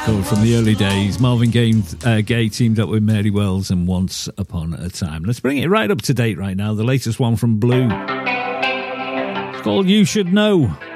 record from the early days. Marvin Gaye teamed up with Mary Wells and Once Upon a Time. Let's bring it right up to date right now. The latest one from Blue. It's called You Should Know.